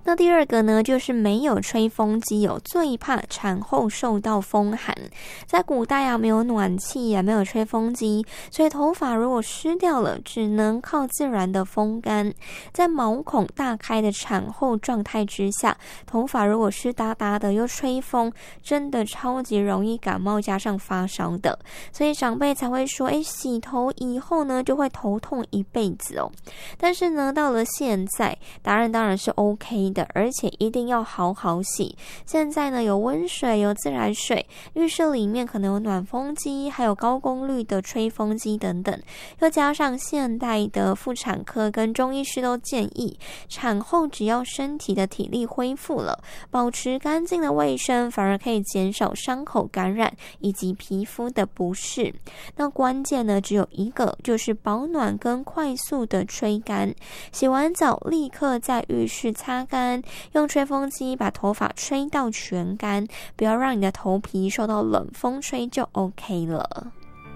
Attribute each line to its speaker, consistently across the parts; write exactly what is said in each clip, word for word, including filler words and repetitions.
Speaker 1: 那第二个呢，就是没有吹风机哦，最怕产后受到风寒。在古代啊，没有暖气也没有吹风机，所以头发如果湿掉了，只能靠自然的风干。在毛孔大开的产后状态之下，头发如果湿哒哒的又吹风，真的超级容易感冒加上发烧的。所以长辈才会说，诶，洗头以后呢，就会头痛一辈子哦。但是呢，到了现在，答案当然是 OK 的，而且一定要好好洗。现在呢，有温水，有自来水，浴室里面可能有暖风机，还有高功率的吹风机等等。又加上现代的妇产科跟中医师都建议，产后只要身体的体力恢复了，保持干净的卫生，反而可以减少伤口感染以及皮肤的不适。那关键呢，只有一个，就是保暖跟快速的吹干。洗完澡立刻在浴室擦干，用吹风机把头发吹到全干，不要让你的头皮受到冷风吹就 OK 了。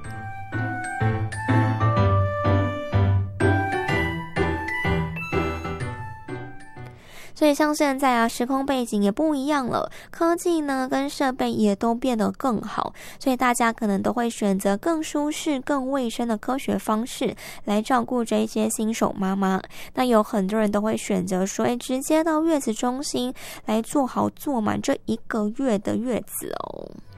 Speaker 1: 所以像现在啊，时空背景也不一样了，科技呢跟设备也都变得更好，所以大家可能都会选择更舒适、更卫生的科学方式来照顾这些新手妈妈。那有很多人都会选择说，诶，直接到月子中心来做好做满这一个月的月子哦。